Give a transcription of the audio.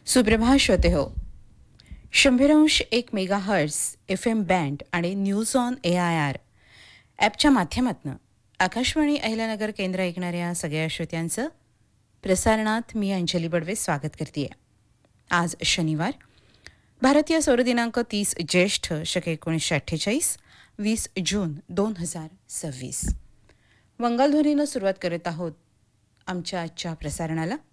सुप्रभात श्रोते हो. 100.1 मेगाहर्ट्झ FM बँड आणि न्यूज ऑन AIR ॲपच्या माध्यमातून आकाशवाणी अहिल्यानगर केंद्र ऐकणाऱ्या सगळ्या श्रोत्यांचं प्रसारणात मी अंजली बडवे स्वागत करते. आज शनिवार, भारतीय सौर दिनांक 30 ज्येष्ठ शके 1948, 20 जून 2026. मंगलध्वनीनं सुरुवात करत आहोत आमच्या आजच्या प्रसारणाला.